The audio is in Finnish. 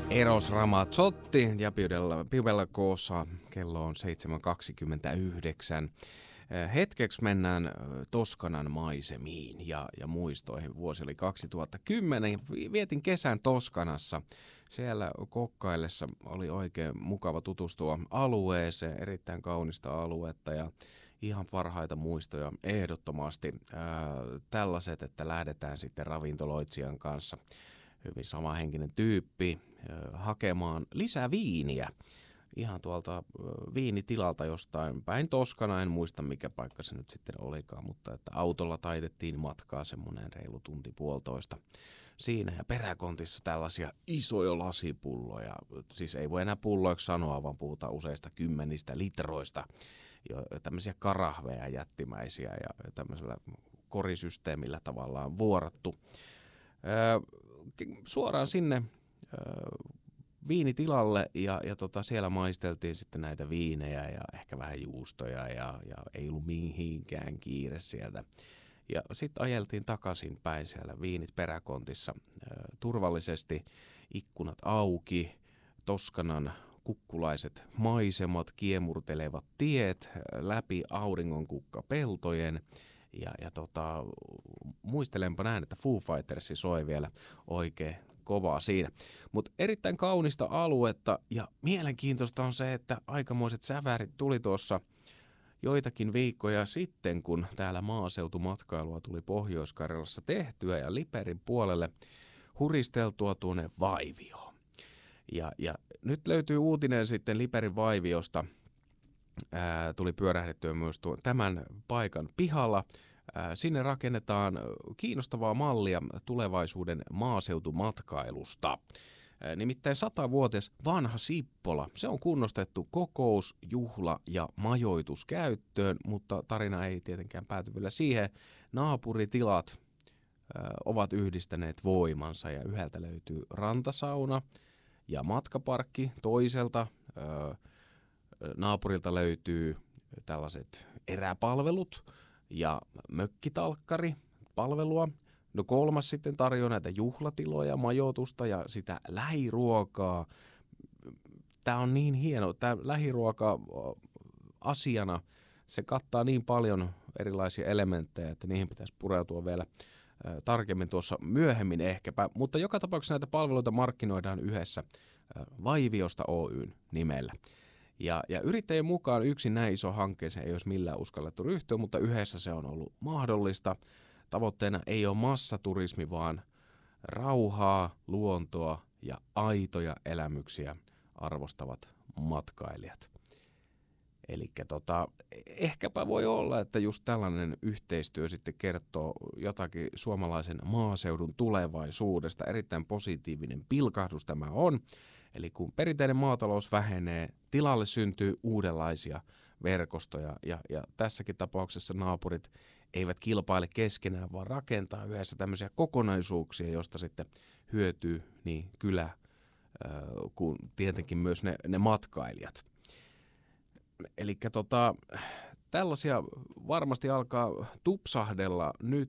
Eros Ramazzotti ja Piudella Koossa kello on 7.29. Hetkeksi mennään Toskanan maisemiin ja muistoihin. Vuosi oli 2010. Vietin kesän Toskanassa. Siellä kokkaillessa oli oikein mukava tutustua alueeseen. Erittäin kaunista aluetta ja ihan parhaita muistoja ehdottomasti. Tällaiset, että lähdetään sitten ravintoloitsijan kanssa. Hyvin samahenkinen tyyppi hakemaan lisää viiniä. Ihan tuolta viinitilalta jostain päin Toskana, en muista mikä paikka se nyt sitten olikaan, mutta että autolla taitettiin matkaa semmoinen reilu tunti puolitoista siinä ja peräkontissa tällaisia isoja lasipulloja, siis ei voi enää pulloiksi sanoa, vaan puhutaan useista kymmenistä litroista, tämmöisiä karahveja jättimäisiä ja tämmöisellä korisysteemillä tavallaan vuorattu. Suoraan sinne viinitilalle ja siellä maisteltiin sitten näitä viinejä ja ehkä vähän juustoja ja ei ollut mihinkään kiire sieltä. Ja sitten ajeltiin takaisin päin siellä viinit peräkontissa turvallisesti, ikkunat auki, Toskanan kukkulaiset maisemat, kiemurtelevat tiet läpi auringonkukkapeltojen. Ja muistelenpa näin, että Foo Fighters soi vielä oikein kovaa siinä. Mutta erittäin kaunista aluetta ja mielenkiintoista on se, että aikamoiset sävärit tuli tuossa joitakin viikkoja sitten, kun täällä maaseutumatkailua tuli Pohjois-Karjalassa tehtyä ja Liperin puolelle huristeltua tuonne Vaivioon. Ja nyt löytyy uutinen sitten Liperin Vaiviosta. Tuli pyörähdettyä myös tämän paikan pihalla. Sinne rakennetaan kiinnostavaa mallia tulevaisuuden maaseutumatkailusta. Nimittäin 100-vuotias vanha Sippola. Se on kunnostettu kokous-, juhla- ja majoituskäyttöön, mutta tarina ei tietenkään pääty vielä siihen. Naapuritilat ovat yhdistäneet voimansa ja yhdeltä löytyy rantasauna ja matkaparkki toiselta. Naapurilta löytyy tällaiset eräpalvelut ja mökkitalkkari palvelua. No kolmas sitten tarjoaa näitä juhlatiloja, majoitusta ja sitä lähiruokaa. Tämä on niin hieno. Tämä lähiruoka asiana, se kattaa niin paljon erilaisia elementtejä, että niihin pitäisi pureutua vielä tarkemmin tuossa myöhemmin ehkäpä. Mutta joka tapauksessa näitä palveluita markkinoidaan yhdessä Vaiviosta Oyn nimellä. Ja yrittäjien mukaan yksin näin iso hankkeeseen ei olisi millään uskallettu ryhtyä, mutta yhdessä se on ollut mahdollista. Tavoitteena ei ole massaturismi, vaan rauhaa, luontoa ja aitoja elämyksiä arvostavat matkailijat. Eli ehkäpä voi olla, että just tällainen yhteistyö sitten kertoo jotakin suomalaisen maaseudun tulevaisuudesta. Erittäin positiivinen pilkahdus tämä on. Eli kun perinteinen maatalous vähenee, tilalle syntyy uudenlaisia verkostoja ja tässäkin tapauksessa naapurit eivät kilpaile keskenään, vaan rakentaa yhdessä tämmöisiä kokonaisuuksia, josta sitten hyötyy niin kylä kuin tietenkin myös ne matkailijat. Eli tällaisia varmasti alkaa tupsahdella nyt